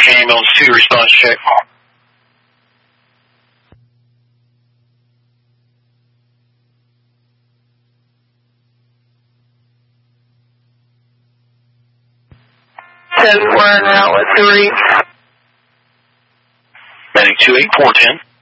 Washington Ambulance 2, response check. We're now at 3. Medic 28410.